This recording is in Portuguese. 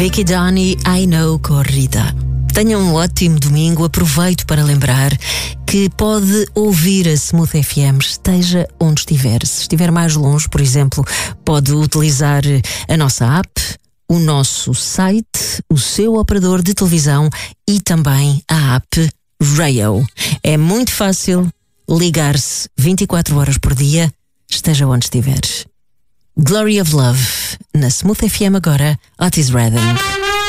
Vicky Donny, I Know, Corrida. Tenha um ótimo domingo. Aproveito para lembrar que pode ouvir a Smooth FM, esteja onde estiver. Se estiver mais longe, por exemplo, pode utilizar a nossa app, o nosso site, o seu operador de televisão e também a app Rayo. É muito fácil ligar-se 24 horas por dia, esteja onde estiver. Glory of Love, na Smooth FM agora, Otis Redding.